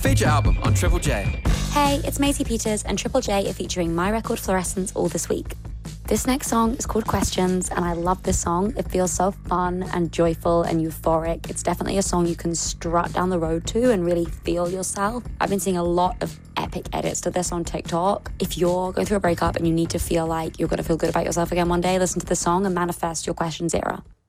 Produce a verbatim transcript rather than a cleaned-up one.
Feature album on Triple J. Hey, it's Maisie Peters, and Triple J are featuring my record Fluorescence all this week. This next song is called Questions, and I love this song. It feels so fun and joyful and euphoric. It's definitely a song you can strut down the road to and really feel yourself. I've been seeing a lot of epic edits to this on TikTok. If you're going through a breakup and you need to feel like you're going to feel good about yourself again one day, listen to this song and manifest your Questions era.